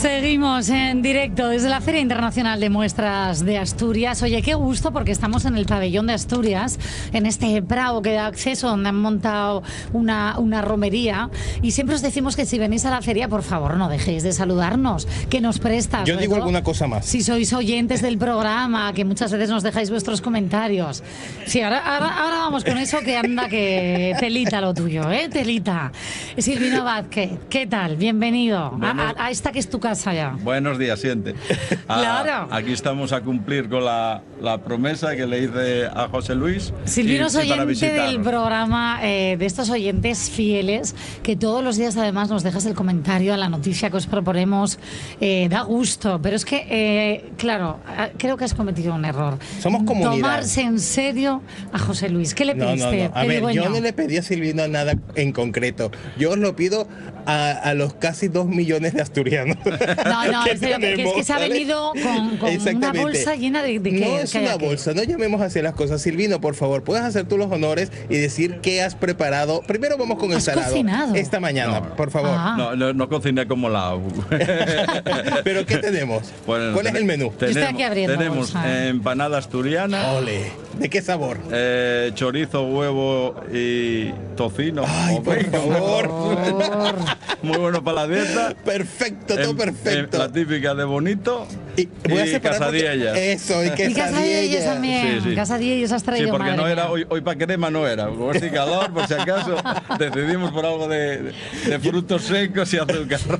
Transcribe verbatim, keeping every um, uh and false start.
Seguimos en directo desde la Feria Internacional de Muestras de Asturias. Oye, qué gusto, porque estamos en el pabellón de Asturias, en este prado que da acceso, donde han montado una, una romería. Y siempre os decimos que si venís a la feria, por favor, no dejéis de saludarnos, que nos prestas. Yo digo alguna cosa más. Si sois oyentes del programa, que muchas veces nos dejáis vuestros comentarios. Sí, ahora, ahora, ahora vamos con eso, que anda, que telita lo tuyo, ¿eh? Telita. Silvino Vázquez, ¿qué tal? Bienvenido a, a, a esta que es tu casa ya. Buenos días, siente. Claro. A, aquí estamos a cumplir con la, la promesa que le hice a José Luis. Silvino es oyente del programa, eh, de estos oyentes fieles, que todos los días además nos dejas el comentario a la noticia que os proponemos. Eh, da gusto, pero es que, eh, claro, creo que has cometido un error. Somos comunidad. Tomarse en serio a José Luis. ¿Qué le No, pediste? no, no. A ver, yo no le pedí a Silvino nada en concreto. Yo os lo pido a, a los casi dos millones de asturianos. No, no, en serio, que es que se ha venido con, con una bolsa llena de, de No que, es que una aquí. bolsa, no llamemos así las cosas. Silvino, por favor, ¿puedes hacer tú los honores y decir qué has preparado? Primero vamos con el ¿Has salado. cocinado? Esta mañana, No. por favor. Ah. No, no, no cociné como la U. ¿Pero qué tenemos? Bueno, ¿Cuál es el menú? Yo estoy aquí abriendo tenemos bolsa. empanada asturiana, Ole, ¿de qué sabor? eh, chorizo, huevo y tocino. Ay, o por bacon. favor. Muy bueno para la dieta. Perfecto, todo Em- perfecto. em- la típica de bonito. Y voy a y separar porque- quesadillas. Eso, y Y Casadillas quesadillas. también. Sí, sí. Casadillas has traído, Sí, porque madre no era mía. hoy, hoy para crema no era. Como este calor, por si acaso, decidimos por algo de, de frutos secos y azúcar.